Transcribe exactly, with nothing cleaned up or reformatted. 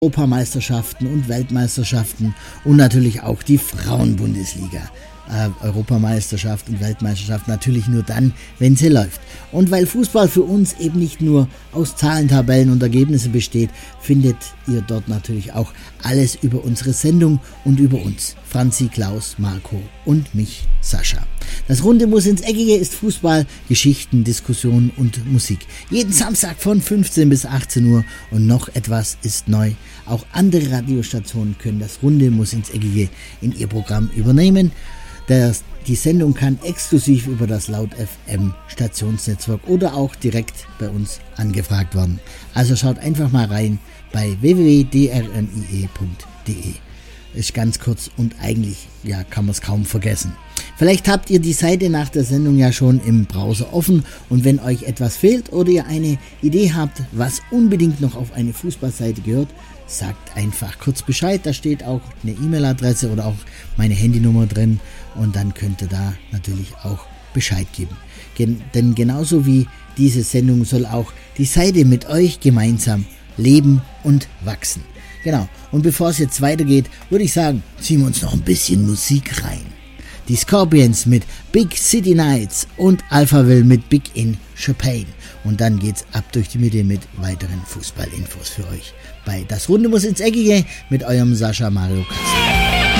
Europameisterschaften und Weltmeisterschaften und natürlich auch die Frauenbundesliga. Äh, Europameisterschaft und Weltmeisterschaft natürlich nur dann, wenn sie läuft. Und weil Fußball für uns eben nicht nur aus Zahlen, Tabellen und Ergebnissen besteht, findet ihr dort natürlich auch alles über unsere Sendung und über uns. Franzi, Klaus, Marco und mich, Sascha. Das Runde muss ins Eckige ist Fußball, Geschichten, Diskussionen und Musik. Jeden Samstag von fünfzehn bis achtzehn Uhr und noch etwas ist neu. Auch andere Radiostationen können das Runde muss ins Eckige in ihr Programm übernehmen. Das, die Sendung kann exklusiv über das Laut F M Stationsnetzwerk oder auch direkt bei uns angefragt werden. Also schaut einfach mal rein bei w w w punkt d r n i e punkt d e. Ist ganz kurz und eigentlich ja, kann man es kaum vergessen. Vielleicht habt ihr die Seite nach der Sendung ja schon im Browser offen und wenn euch etwas fehlt oder ihr eine Idee habt, was unbedingt noch auf eine Fußballseite gehört, sagt einfach kurz Bescheid. Da steht auch eine E-Mail-Adresse oder auch meine Handynummer drin und dann könnt ihr da natürlich auch Bescheid geben. Gen- denn genauso wie diese Sendung soll auch die Seite mit euch gemeinsam leben und wachsen. Genau. Und bevor es jetzt weitergeht, würde ich sagen, ziehen wir uns noch ein bisschen Musik rein. Die Scorpions mit Big City Nights und Alphaville mit Big in Chopin. Und dann geht's ab durch die Mitte mit weiteren Fußballinfos für euch. Bei Das Runde muss ins Eckige mit eurem Sascha Mario Kassel.